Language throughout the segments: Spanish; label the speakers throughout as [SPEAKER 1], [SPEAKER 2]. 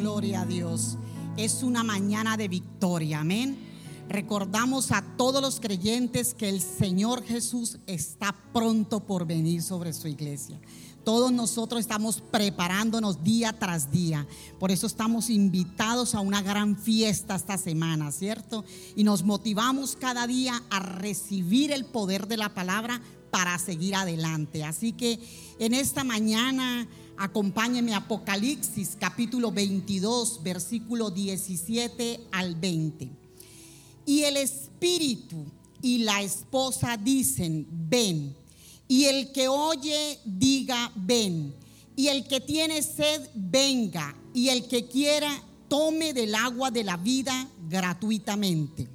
[SPEAKER 1] Gloria a Dios. Es una mañana de victoria, amén. Recordamos a todos los creyentes que el Señor Jesús está pronto por venir sobre su iglesia. Todos nosotros estamos preparándonos día tras día. Por eso estamos invitados a una gran fiesta esta semana, ¿cierto? Y nos motivamos cada día a recibir el poder de la palabra para seguir adelante. Así que en esta mañana acompáñenme a Apocalipsis capítulo 22, versículo 17 al 20. Y el Espíritu y la esposa dicen: ven. Y el que oye diga: ven. Y el que tiene sed, venga. Y el que quiera, tome del agua de la vida gratuitamente.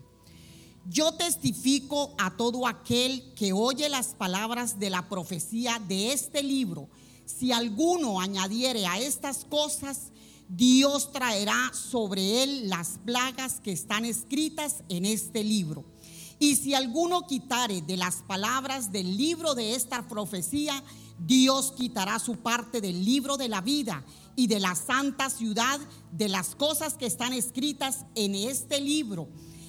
[SPEAKER 1] Yo testifico a todo aquel que oye las palabras de la profecía de este libro: si alguno añadiere a estas cosas, Dios traerá sobre él las plagas que están escritas en este libro. Y si alguno quitare de las palabras del libro de esta profecía, Dios quitará su parte del libro de la vida y de la santa ciudad, de las cosas que están escritas en este libro.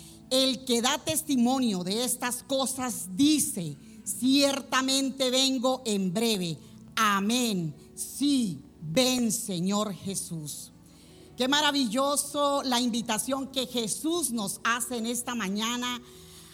[SPEAKER 1] El que da testimonio de estas cosas dice: ciertamente vengo en breve. Amén. Sí, ven, Señor Jesús. Qué maravilloso la invitación que Jesús nos hace en esta mañana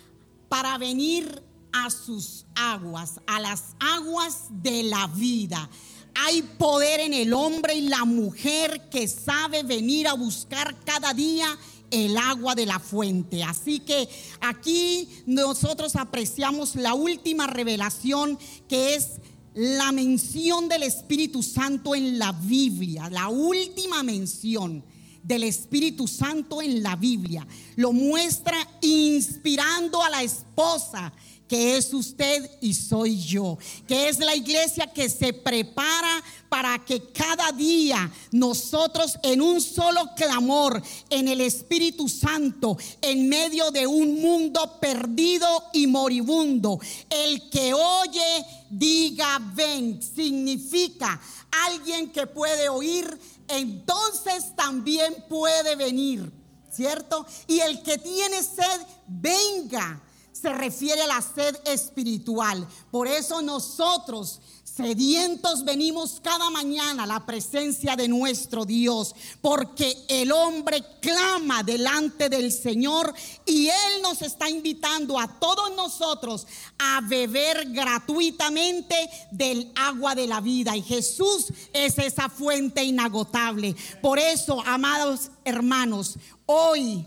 [SPEAKER 1] para venir a sus aguas, a las aguas de la vida. Hay poder en el hombre y la mujer que sabe venir a buscar cada día el agua de la fuente. Así que aquí nosotros apreciamos la última revelación, que es la mención del Espíritu Santo en la Biblia. La última mención del Espíritu Santo en la Biblia lo muestra inspirando a la esposa, que es usted y soy yo, que es la iglesia que se prepara para que cada día nosotros, en un solo clamor en el Espíritu Santo, en medio de un mundo perdido y moribundo, el que oye diga: ven. Significa alguien que puede oír, entonces también puede venir, ¿cierto? Y el que tiene sed, venga. Se refiere a la sed espiritual. Por eso nosotros, sedientos, venimos cada mañana a la presencia de nuestro Dios, porque el hombre clama delante del Señor y Él nos está invitando a todos nosotros a beber gratuitamente del agua de la vida. Y Jesús es esa fuente inagotable. Por eso, amados hermanos, hoy,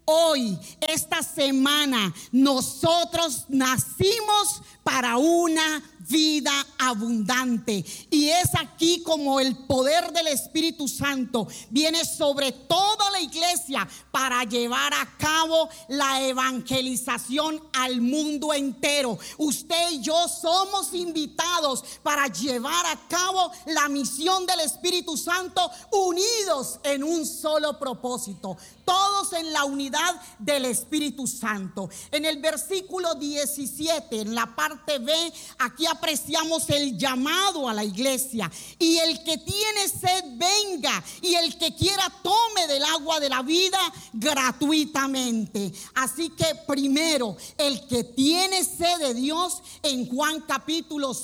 [SPEAKER 1] esta semana, nosotros nacimos para una vida abundante. Y es aquí como el poder del Espíritu Santo viene sobre toda la iglesia para llevar a cabo la evangelización al mundo entero. Usted y yo somos invitados para llevar a cabo la misión del Espíritu Santo, unidos en un solo propósito, todos en la unidad del Espíritu Santo. En el versículo 17, en la parte B, aquí apreciamos el llamado a la iglesia: y el que tiene sed, venga, y el que quiera, tome del agua de la vida gratuitamente. Así que primero, el que tiene sed de Dios, en Juan capítulo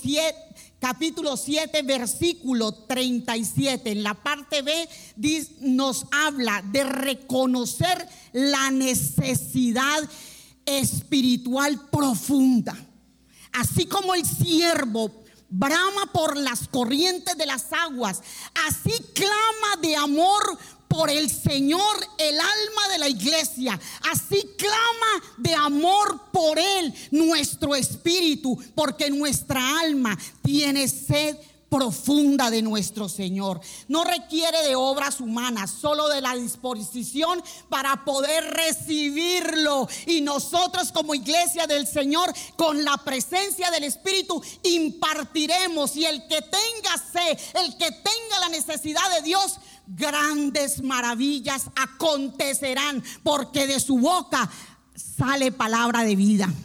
[SPEAKER 1] 7, versículo 37, en la parte B, nos habla de reconocer la necesidad espiritual profunda. Así como el siervo brama por las corrientes de las aguas, así clama de amor por el Señor el alma de la iglesia. Así clama de amor por Él nuestro espíritu, porque nuestra alma tiene sed profunda de nuestro Señor. No requiere de obras humanas, solo de la disposición para poder recibirlo. Y nosotros, como iglesia del Señor, con la presencia del Espíritu, impartiremos. Y el que tenga sed, el que tenga la necesidad de Dios, grandes maravillas acontecerán, porque de su boca sale palabra de vida.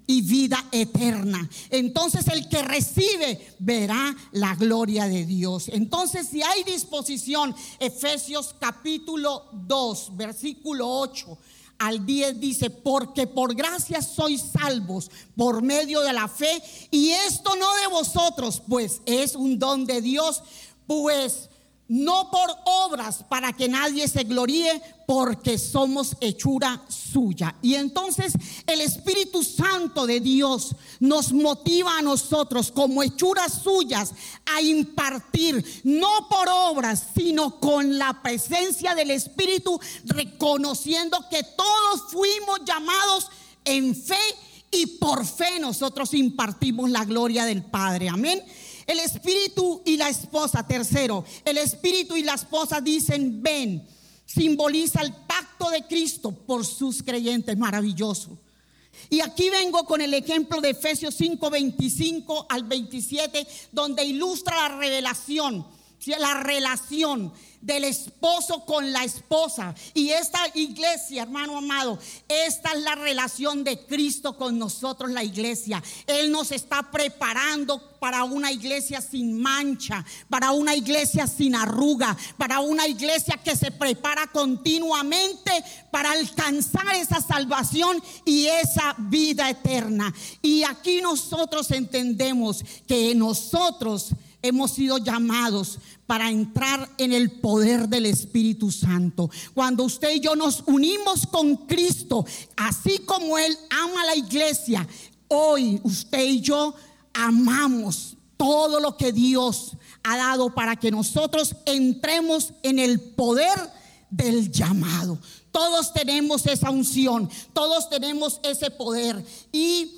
[SPEAKER 1] y vida eterna. Entonces el que recibe verá la gloria de Dios. Entonces, si hay disposición, Efesios capítulo 2 versículo 8 al 10 dice: porque por gracia sois salvos por medio de la fe, y esto no de vosotros, pues es un don de Dios, pues no por obras, para que nadie se gloríe, porque somos hechura suya. Y entonces el Espíritu Santo de Dios nos motiva a nosotros como hechuras suyas a impartir, no por obras, sino con la presencia del Espíritu, reconociendo que todos fuimos llamados en fe, y por fe nosotros impartimos la gloria del Padre. Amén. El Espíritu y la esposa, tercero, el Espíritu y la esposa dicen ven, simboliza el pacto de Cristo por sus creyentes. Maravilloso. Y aquí vengo con el ejemplo de Efesios 5, 25 al 27, donde ilustra la revelación, la relación del esposo con la esposa. Y esta iglesia, hermano amado, esta es la relación de Cristo con nosotros, la iglesia. Él nos está preparando para una iglesia sin mancha, para una iglesia sin arruga, para una iglesia que se prepara continuamente para alcanzar esa salvación y esa vida eterna. Y aquí nosotros entendemos que nosotros hemos sido llamados para entrar en el poder del Espíritu Santo. Cuando usted y yo nos unimos con Cristo, así como Él ama a la iglesia, hoy usted y yo amamos todo lo que Dios ha dado para que nosotros entremos en el poder del llamado. Todos tenemos esa unción, todos tenemos ese poder. Y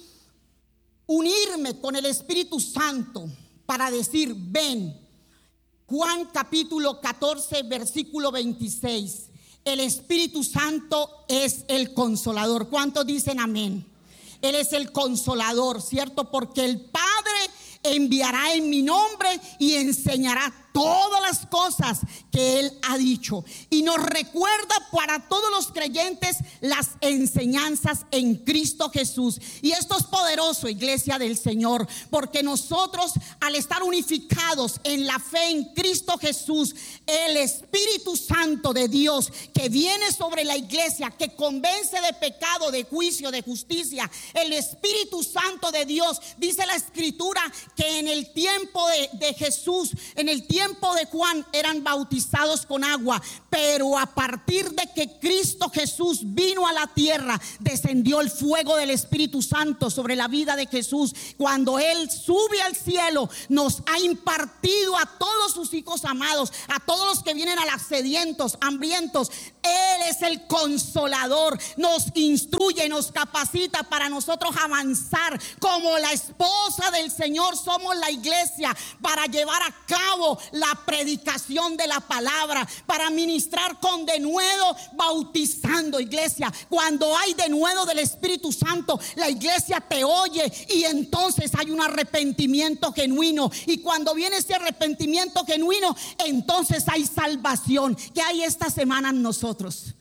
[SPEAKER 1] unirme con el Espíritu Santo para decir ven. Juan capítulo 14 versículo 26. El Espíritu Santo es el consolador. ¿Cuántos dicen amén? Él es el consolador, ¿cierto? Porque el Padre enviará en mi nombre y enseñará todas las cosas que Él ha dicho. Y nos recuerda para todos los creyentes las enseñanzas en Cristo Jesús. Y esto es poderoso, iglesia del Señor, porque nosotros, al estar unificados en la fe en Cristo Jesús, el Espíritu Santo de Dios que viene sobre la iglesia, que convence de pecado, de juicio, de justicia, el Espíritu Santo de Dios, dice la Escritura que en el tiempo de Jesús, en el tiempo de Juan, eran bautizados con agua, pero a partir de que Cristo Jesús vino a la tierra, descendió el fuego del Espíritu Santo sobre la vida de Jesús. Cuando Él sube al cielo, nos ha impartido a todos sus hijos amados, a todos los que vienen a los sedientos, hambrientos. Él es el consolador, nos instruye, nos capacita para nosotros avanzar como la esposa del Señor. Somos la iglesia para llevar a cabo la predicación de la palabra, para ministrar con denuedo, bautizando. Iglesia, cuando hay denuedo del Espíritu Santo, la iglesia te oye y entonces hay un arrepentimiento genuino. Y cuando viene ese arrepentimiento genuino, entonces hay salvación. ¿Qué hay esta semana en nosotros?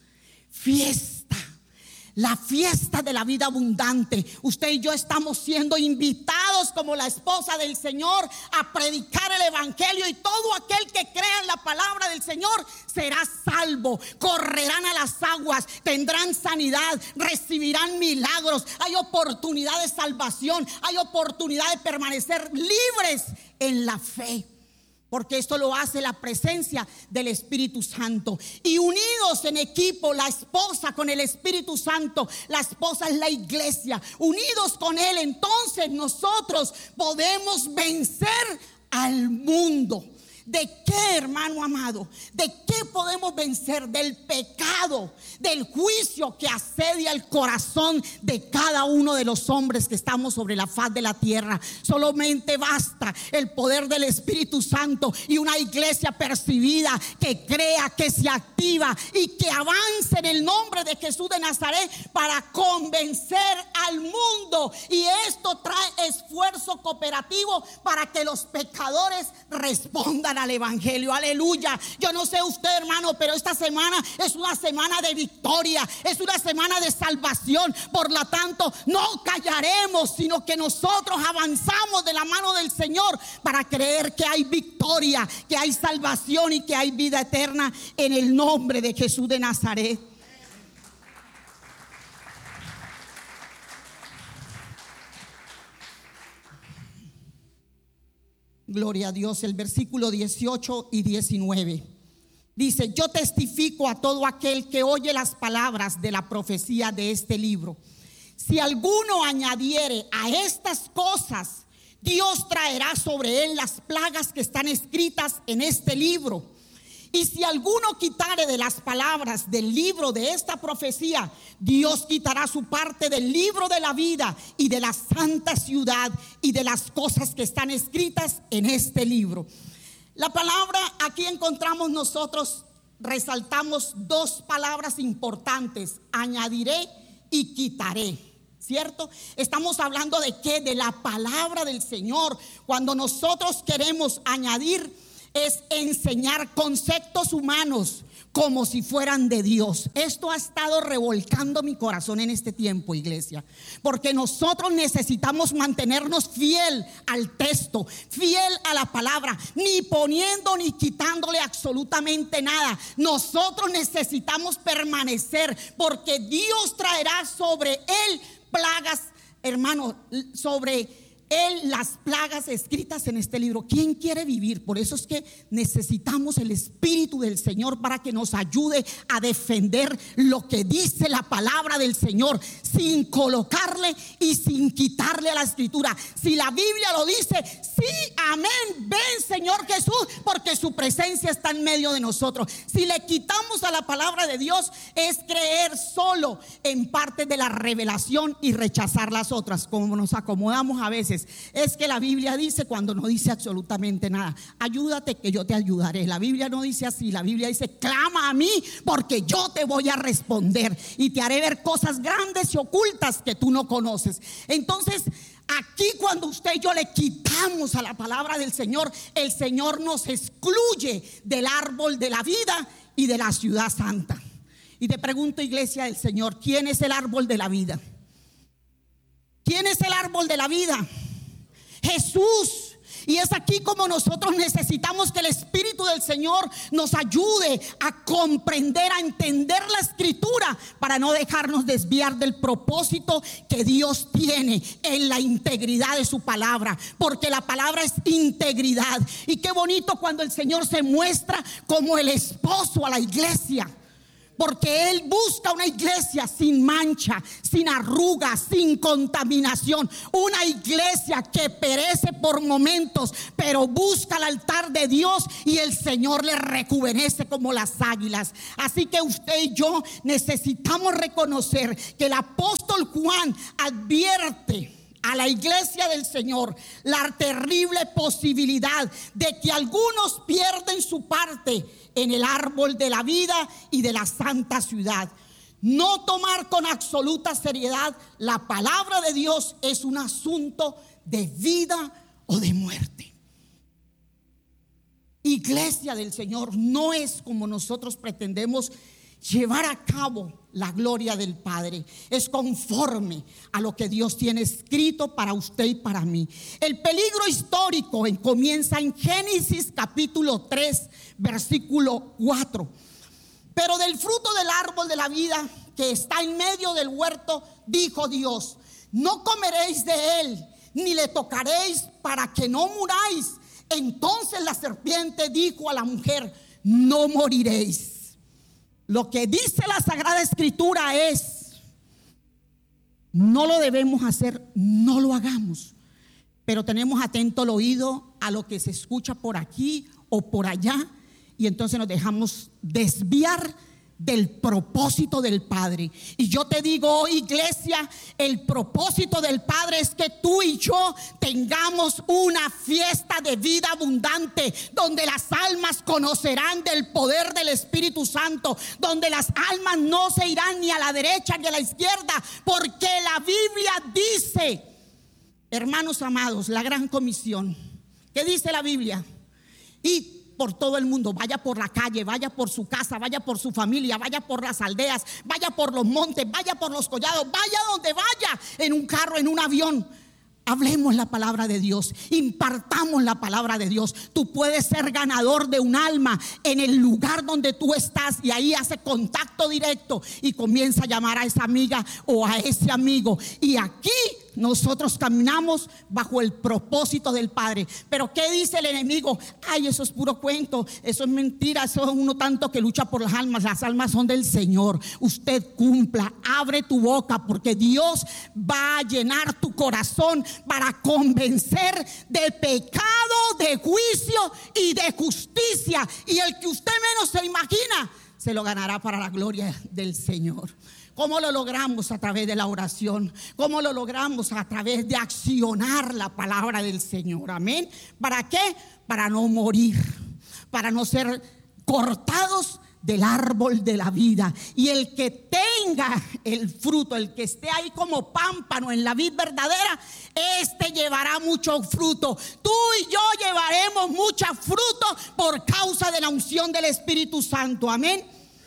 [SPEAKER 1] Fiesta. La fiesta de la vida abundante. Usted y yo estamos siendo invitados como la esposa del Señor a predicar el evangelio, y todo aquel que crea en la palabra del Señor será salvo. Correrán a las aguas, tendrán sanidad, recibirán milagros. Hay oportunidad de salvación, hay oportunidad de permanecer libres en la fe, porque esto lo hace la presencia del Espíritu Santo. Y unidos en equipo, la esposa con el Espíritu Santo, la esposa es la iglesia, unidos con Él, entonces nosotros podemos vencer al mundo. ¿De qué, hermano amado? ¿De qué podemos vencer? Del pecado, del juicio que asedia el corazón de cada uno de los hombres que estamos sobre la faz de la tierra. Solamente basta el poder del Espíritu Santo y una iglesia percibida que crea, que se activa y que avance en el nombre de Jesús de Nazaret para convencer al mundo, y esto trae esfuerzo cooperativo para que los pecadores respondan al evangelio. Aleluya. Yo no sé usted, hermano, pero esta semana es una semana de victoria, es una semana de salvación. Por lo tanto, no callaremos, sino que nosotros avanzamos de la mano del Señor para creer que hay victoria, que hay salvación y que hay vida eterna en el nombre de Jesús de Nazaret. Gloria a Dios. El versículo 18 y 19 dice: yo testifico a todo aquel que oye las palabras de la profecía de este libro. Si alguno añadiere a estas cosas, Dios traerá sobre él las plagas que están escritas en este libro. Y si alguno quitare de las palabras del libro de esta profecía, Dios quitará su parte del libro de la vida y de la santa ciudad y de las cosas que están escritas en este libro. La palabra, aquí encontramos nosotros, resaltamos dos palabras importantes: añadiré y quitaré. ¿Cierto? Estamos hablando de qué, de la palabra del Señor. Cuando nosotros queremos añadir, es enseñar conceptos humanos como si fueran de Dios. Esto ha estado revolcando mi corazón en este tiempo, iglesia, porque nosotros necesitamos mantenernos fiel al texto, fiel a la palabra, ni poniendo ni quitándole absolutamente nada. Nosotros necesitamos permanecer, porque Dios traerá sobre él plagas, hermano, sobre él las plagas escritas en este libro. ¿Quién quiere vivir? Por eso es que necesitamos el Espíritu del Señor para que nos ayude a defender lo que dice la palabra del Señor, sin colocarle y sin quitarle a la escritura. Si la Biblia lo dice, sí, amén, ven Señor Jesús, porque su presencia está en medio de nosotros. Si le quitamos a la palabra de Dios, es creer solo en parte de la revelación y rechazar las otras, como nos acomodamos a veces. Es que la Biblia dice, cuando no dice absolutamente nada. Ayúdate que yo te ayudaré. La Biblia no dice así. La Biblia dice: clama a mí, porque yo te voy a responder y te haré ver cosas grandes y ocultas que tú no conoces. Entonces, aquí cuando usted y yo le quitamos a la palabra del Señor, el Señor nos excluye del árbol de la vida y de la ciudad santa. Y te pregunto, iglesia del Señor, ¿quién es el árbol de la vida? ¿Quién es el árbol de la vida? Jesús. Y es aquí como nosotros necesitamos que el Espíritu del Señor nos ayude a comprender, a entender la Escritura, para no dejarnos desviar del propósito que Dios tiene en la integridad de su palabra, porque la palabra es integridad. Y qué bonito cuando el Señor se muestra como el esposo a la iglesia, porque Él busca una iglesia sin mancha, sin arrugas, sin contaminación. Una iglesia que perece por momentos, pero busca el altar de Dios y el Señor le rejuvenece como las águilas. Así que usted y yo necesitamos reconocer que el apóstol Juan advierte a la iglesia del Señor la terrible posibilidad de que algunos pierden su parte en el árbol de la vida y de la santa ciudad. No tomar con absoluta seriedad la palabra de Dios es un asunto de vida o de muerte. Iglesia del Señor, no es como nosotros pretendemos llevar a cabo la gloria del Padre. Es conforme a lo que Dios tiene escrito para usted y para mí. El peligro histórico comienza en Génesis capítulo 3 versículo 4. Pero del fruto del árbol de la vida que está en medio del huerto, dijo Dios: no comeréis de él, ni le tocaréis, para que no muráis. Entonces la serpiente dijo a la mujer: no moriréis. Lo que dice la Sagrada Escritura es: no lo debemos hacer, no lo hagamos. Pero tenemos atento el oído a lo que se escucha por aquí o por allá, y entonces nos dejamos desviar del propósito del Padre. Y yo te digo hoy, iglesia, el propósito del Padre es que tú y yo tengamos una fiesta de vida abundante, donde las almas conocerán del poder del Espíritu Santo, donde las almas no se irán ni a la derecha ni a la izquierda, porque la Biblia dice, hermanos amados, la gran comisión. ¿Qué dice la Biblia? Y por todo el mundo, vaya por la calle, vaya por su casa, vaya por su familia, vaya por las aldeas, vaya por los montes, vaya por los collados, vaya donde vaya, en un carro, en un avión. Hablemos la palabra de Dios, impartamos la palabra de Dios. Tú puedes ser ganador de un alma en el lugar donde tú estás, y ahí hace contacto directo y comienza a llamar a esa amiga o a ese amigo. Y aquí nosotros caminamos bajo el propósito del Padre. Pero ¿qué dice el enemigo? Ay, eso es puro cuento, eso es mentira, eso es uno tanto que lucha por las almas son del Señor. Usted cumpla, abre tu boca, porque Dios va a llenar tu corazón para convencer de pecado, de juicio y de justicia. Y el que usted menos se imagina, se lo ganará para la gloria del Señor. ¿Cómo lo logramos? A través de la oración. ¿Cómo lo logramos? A través de accionar la palabra del Señor. Amén. ¿Para qué? Para no morir, para no ser cortados del árbol de la vida. Y el que tenga el fruto, el que esté ahí como pámpano en la vid verdadera, este llevará mucho fruto. Tú y yo llevaremos mucho fruto por causa de la unción del Espíritu Santo. Amén.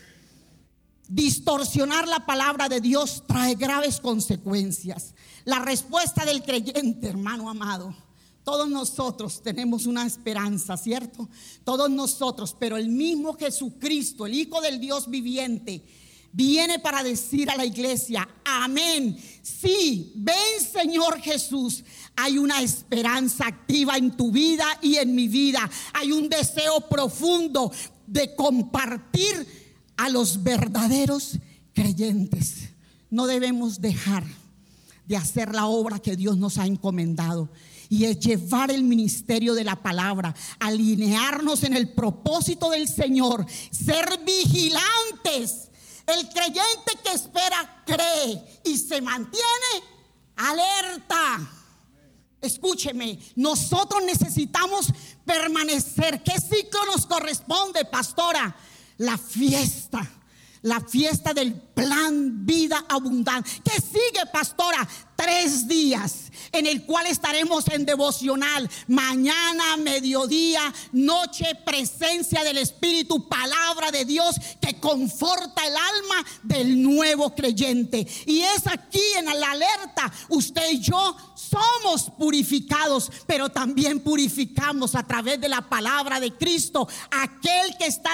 [SPEAKER 1] Distorsionar la palabra de Dios trae graves consecuencias. La respuesta del creyente, hermano amado, todos nosotros tenemos una esperanza, ¿cierto? Todos nosotros, pero el mismo Jesucristo, el Hijo del Dios viviente, viene para decir a la iglesia: amén, sí, ven Señor Jesús. Hay una esperanza activa en tu vida y en mi vida. Hay un deseo profundo de compartir a los verdaderos creyentes. No debemos dejar de hacer la obra que Dios nos ha encomendado, y es llevar el ministerio de la palabra, alinearnos en el propósito del Señor, ser vigilantes. El creyente que espera cree y se mantiene alerta. Escúcheme, nosotros necesitamos permanecer. ¿Qué ciclo nos corresponde, pastora? La fiesta del plan vida abundante. ¿Qué sigue, pastora? 3 días en el cual estaremos en devocional, mañana, mediodía, noche, presencia del Espíritu, palabra de Dios que conforta el alma del nuevo creyente. Y es aquí en la alerta, usted y yo somos purificados, pero también purificamos a través de la palabra de Cristo aquel que está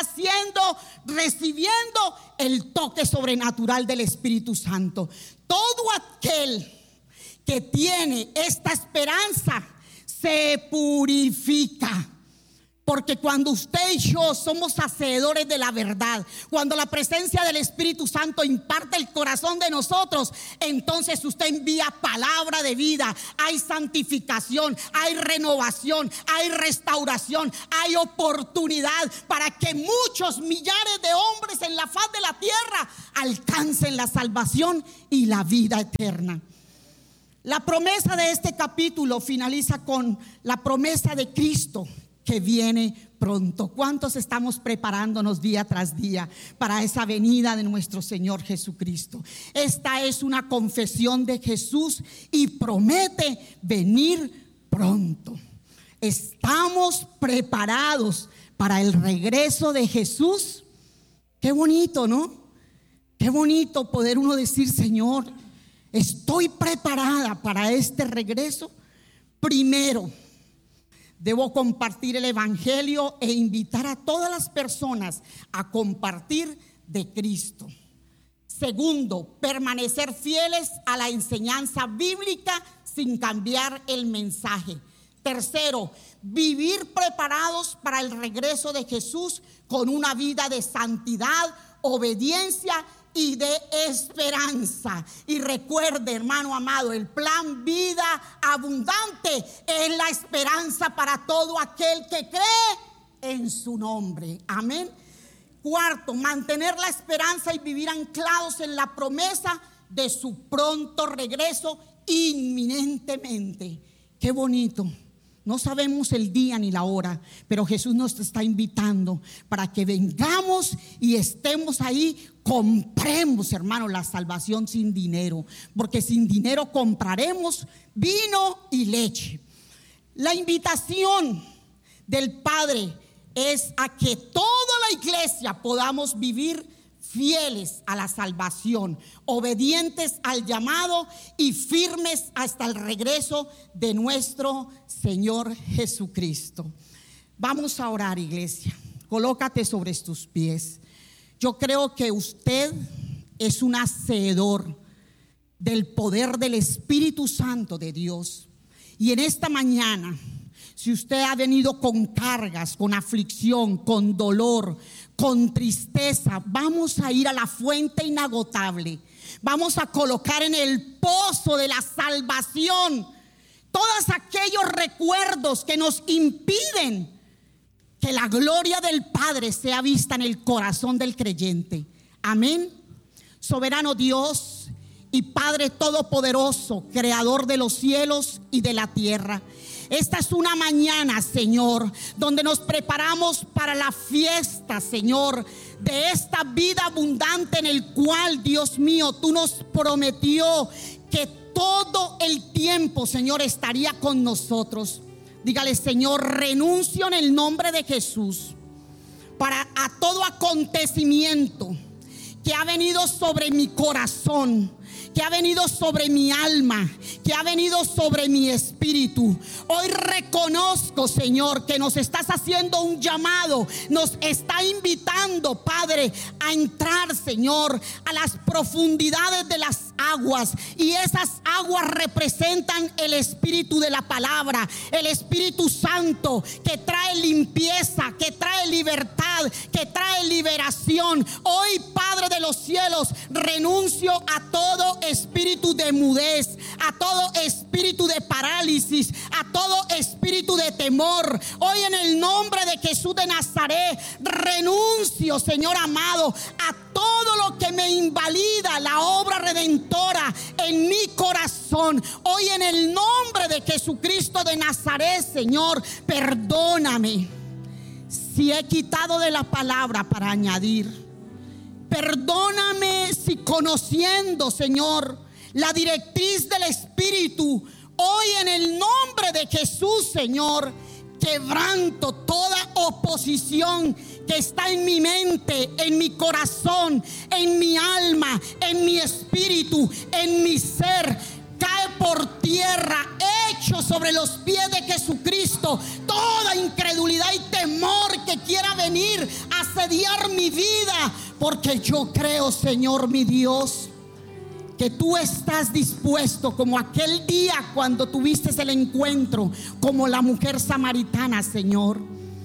[SPEAKER 1] recibiendo el toque sobrenatural del Espíritu Santo. Todo aquel que tiene esta esperanza se purifica. Porque cuando usted y yo somos hacedores de la verdad, cuando la presencia del Espíritu Santo imparte el corazón de nosotros, entonces usted envía palabra de vida. Hay santificación, hay renovación, hay restauración, hay oportunidad para que muchos millares de hombres en la faz de la tierra alcancen la salvación y la vida eterna. La promesa de este capítulo finaliza con la promesa de Cristo que viene pronto. ¿Cuántos estamos preparándonos día tras día para esa venida de nuestro Señor Jesucristo? Esta es una confesión de Jesús y promete venir pronto. ¿Estamos preparados para el regreso de Jesús? Qué bonito, ¿no? Qué bonito poder uno decir: Señor, estoy preparada para este regreso. Primero, debo compartir el evangelio e invitar a todas las personas a compartir de Cristo. Segundo, permanecer fieles a la enseñanza bíblica sin cambiar el mensaje. Tercero, vivir preparados para el regreso de Jesús con una vida de santidad, obediencia y de esperanza. Y recuerde, hermano amado, el plan vida abundante es la esperanza para todo aquel que cree en su nombre. Amén. Cuarto, mantener la esperanza y vivir anclados en la promesa de su pronto regreso inminentemente. Qué bonito. No sabemos el día ni la hora, pero Jesús nos está invitando para que vengamos y estemos ahí. Compremos, hermano, la salvación sin dinero, porque sin dinero compraremos vino y leche. La invitación del Padre es a que toda la iglesia podamos vivir fieles a la salvación, obedientes al llamado y firmes hasta el regreso de nuestro Señor Jesucristo. Vamos a orar, iglesia. Colócate sobre tus pies. Yo creo que usted es un hacedor del poder del Espíritu Santo de Dios. Y en esta mañana, si usted ha venido con cargas, con aflicción, con dolor, con tristeza, vamos a ir a la fuente inagotable. Vamos a colocar en el pozo de la salvación todos aquellos recuerdos que nos impiden que la gloria del Padre sea vista en el corazón del creyente. Amén. Soberano Dios y Padre todopoderoso, creador de los cielos y de la tierra, esta es una mañana, Señor, donde nos preparamos para la fiesta, Señor, de esta vida abundante en el cual, Dios mío, tú nos prometió que todo el tiempo, Señor, estaría con nosotros. Dígale: Señor, renuncio en el nombre de Jesús a todo acontecimiento que ha venido sobre mi corazón, que ha venido sobre mi alma, que ha venido sobre mi espíritu. Hoy reconozco, Señor, que nos estás haciendo un llamado, nos está invitando, Padre, a entrar, Señor, a las profundidades de las aguas. Y esas aguas representan el Espíritu de la palabra, el Espíritu Santo, que trae limpieza, que trae libertad, que trae liberación. Hoy, Padre de los cielos, renuncio a todo espíritu de mudez, a todo espíritu de parálisis, a todo espíritu de temor. Hoy, en el nombre de Jesús de Nazaret, renuncio, Señor amado, a todo lo que me invalida la obra redentora en mi corazón. Hoy, en el nombre de Jesucristo de Nazaret, Señor, perdóname si he quitado de la palabra para añadir. Perdóname si, conociendo, Señor, la directriz del Espíritu, hoy en el nombre de Jesús, Señor, quebranto toda oposición que está en mi mente, en mi corazón, en mi alma, en mi espíritu, en mi ser. Cae por tierra, hecho sobre los pies de Jesucristo, toda incredulidad y temor que quiera venir a asediar mi vida, porque yo creo, Señor mi Dios, que tú estás dispuesto, como aquel día cuando tuviste el encuentro como la mujer samaritana, Señor.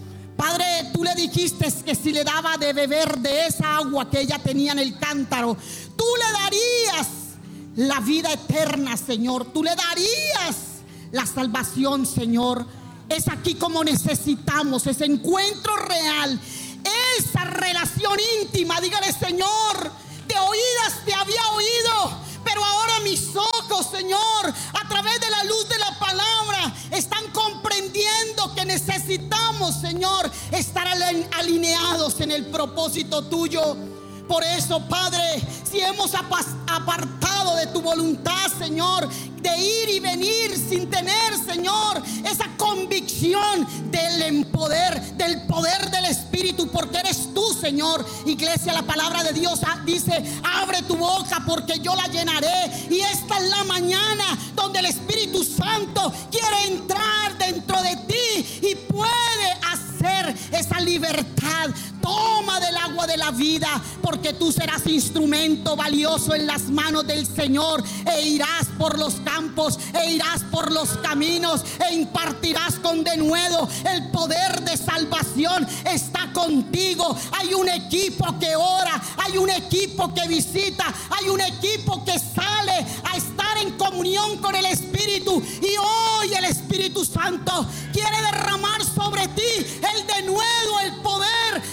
[SPEAKER 1] Padre, tú le dijiste que si le daba de beber de esa agua que ella tenía en el cántaro, tú le darías la vida eterna, Señor. Tú le darías la salvación, Señor. Es aquí como necesitamos ese encuentro real, esa relación íntima. Dígale: Señor, de oídas te había oído, pero ahora mis ojos, Señor, a través de la luz de la palabra, están comprendiendo que necesitamos, Señor, estar alineados en el propósito tuyo. Por eso, Padre, si hemos apartado de tu voluntad, Señor, de ir y venir sin tener, Señor, esa convicción del poder del Espíritu, porque eres tú, Señor. Iglesia, la palabra de Dios dice: abre tu boca porque yo la llenaré. Y esta es la mañana donde el Espíritu Santo quiere entrar dentro de ti y puede hacer esa libertad. Toma del agua de la vida, porque tú serás instrumento valioso en las manos del Señor, e irás por los campos, e irás por los caminos, e impartirás con denuedo. El poder de salvación está contigo. Hay un equipo que ora, hay un equipo que visita, hay un equipo que sale a estar en comunión con el Espíritu. Y hoy el Espíritu Santo quiere derramar sobre ti el denuedo, el poder, así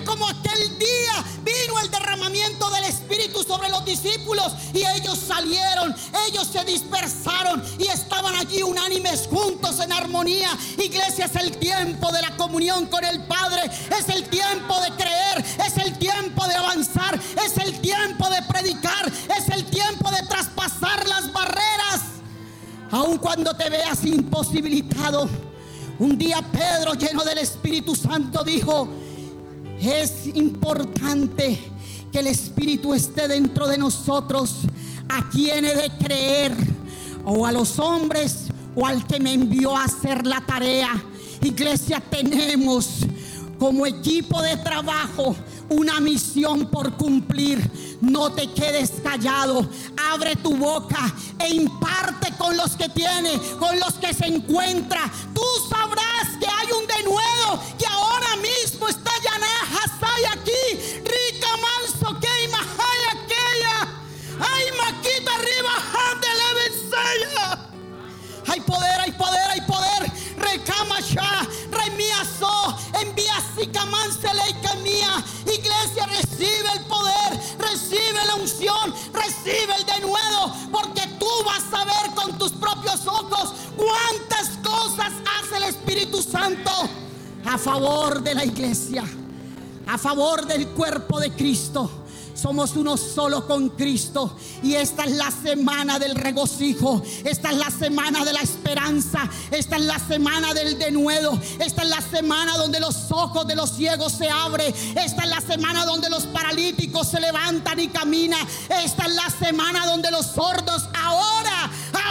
[SPEAKER 1] como aquel día vino el derramamiento del Espíritu sobre los discípulos y ellos salieron, ellos se dispersaron y estaban allí unánimes juntos en armonía. Iglesia, es el tiempo de la comunión con el Padre, es el tiempo de creer, es el tiempo de avanzar, es el tiempo de predicar, es el tiempo de traspasar las barreras, aun cuando te veas imposibilitado. Un día Pedro, lleno del Espíritu Santo, dijo: es importante que el Espíritu esté dentro de nosotros. ¿A quién he de creer? ¿O a los hombres o al que me envió a hacer la tarea? Iglesia, tenemos como equipo de trabajo una misión por cumplir. No te quedes callado, abre tu boca e imparte con los que tiene, con los que se encuentra. Tú sabrás que hay un denuedo que ahora mismo está Yanajasay aquí, rica manso que imajaya aquella, ay maquita arriba handele bensaya. Hay poder, hay poder, hay poder. Recama ya, remiazo, envía sicamánsele y camía. Iglesia, recibe el poder, recibe la unción, recibe el denuedo, porque tú vas a ver con tus propios ojos cuántas cosas hace el Espíritu Santo a favor de la iglesia, a favor del cuerpo de Cristo. Somos uno solo con Cristo. Y esta es la semana del regocijo. Esta es la semana de la esperanza. Esta es la semana del denuedo. Esta es la semana donde los ojos de los ciegos se abren. Esta es la semana donde los paralíticos se levantan y caminan. Esta es la semana donde los sordos ahora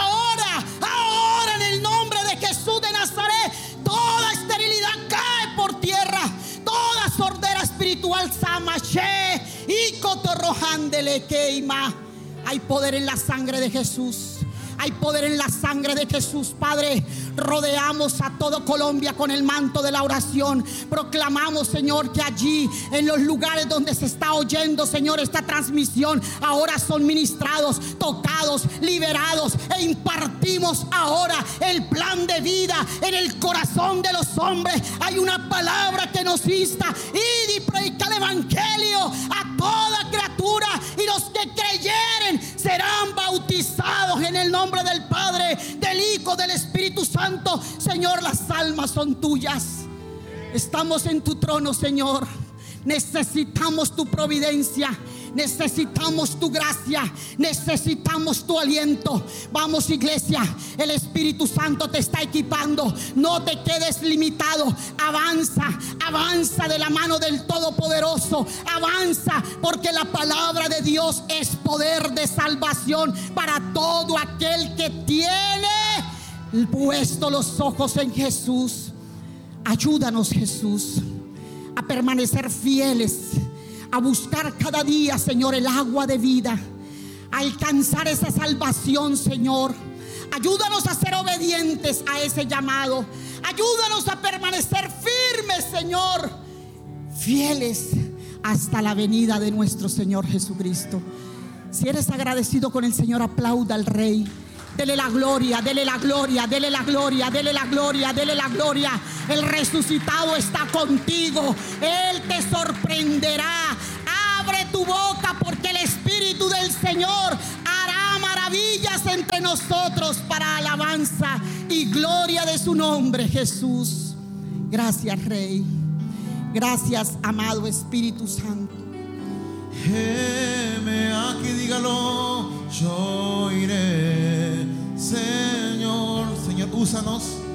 [SPEAKER 1] en el nombre de Jesús de Nazaret, toda esterilidad cae por tierra. Toda sordera espiritual samaché y cotorrojándele queima. Hay poder en la sangre de Jesús. Hay poder en la sangre de Jesús. Padre, rodeamos a todo Colombia con el manto de la oración. Proclamamos, Señor, que allí en los lugares donde se está oyendo, Señor, esta transmisión, ahora son ministrados, tocados, liberados, e impartimos ahora el plan de vida en el corazón de los hombres. Hay una palabra que nos insta: id y predicar el evangelio a toda criatura, y los que creyeren serán bautizados en el nombre del Padre, del Hijo, del Espíritu Santo. Señor, las almas son tuyas. Estamos en tu trono, Señor. Necesitamos tu providencia, necesitamos tu gracia, necesitamos tu aliento. Vamos, iglesia, el Espíritu Santo te está equipando. No te quedes limitado. Avanza, avanza de la mano del Todopoderoso. Avanza, porque la palabra de Dios es poder de salvación para todo aquel que tiene puesto los ojos en Jesús. Ayúdanos, Jesús, a permanecer fieles, a buscar cada día, Señor, el agua de vida, a alcanzar esa salvación, Señor. Ayúdanos a ser obedientes a ese llamado. Ayúdanos a permanecer firmes, Señor, fieles hasta la venida de nuestro Señor Jesucristo. Si eres agradecido con el Señor, aplauda al Rey. Dele la gloria, dele la gloria, dele la gloria, dele la gloria, dele la gloria. El resucitado está contigo. Él te sorprenderá. Abre tu boca, porque el Espíritu del Señor hará maravillas entre nosotros para alabanza y gloria de su nombre, Jesús. Gracias, Rey. Gracias, amado Espíritu Santo.
[SPEAKER 2] Heme aquí, dígalo, yo iré. Señor, Señor, úsanos.